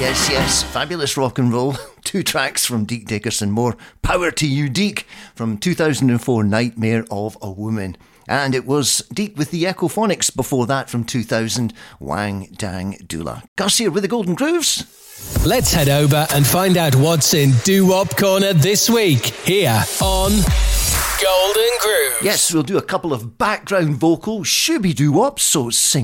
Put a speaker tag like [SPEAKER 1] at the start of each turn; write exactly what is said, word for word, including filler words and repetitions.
[SPEAKER 1] Yes, yes, fabulous rock and roll. Two tracks from Deke Dickerson. More power to you, Deke, from two thousand four, Nightmare of a Woman. And it was Deke with the Echophonics before that from two thousand, Wang Dang Dula. Gus here with the Golden Grooves.
[SPEAKER 2] Let's head over and find out what's in Doo-Wop Corner this week, here on Golden Grooves.
[SPEAKER 1] Yes, we'll do a couple of background vocals, shooby doo-wops, so sing